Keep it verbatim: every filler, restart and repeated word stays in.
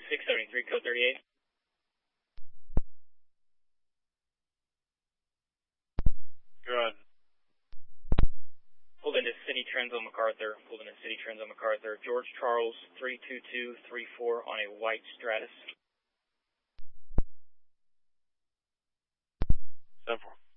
six seventy-three, code thirty-eight. Good. Pulled into City Trends on MacArthur. Pulled into City Trends on MacArthur. George Charles, three two two three four on a white Stratus. Several.